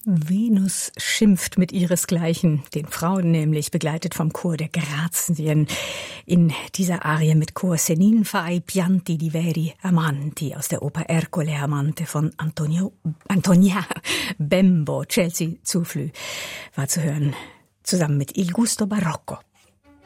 Venus schimpft mit ihresgleichen, den Frauen nämlich, begleitet vom Chor der Grazien. In dieser Arie mit Chor Senin fa ai pianti di veri amanti aus der Oper Ercole Amante von Antonia Bembo. Chelsea Zuflü war zu hören, zusammen mit Il Gusto Barocco.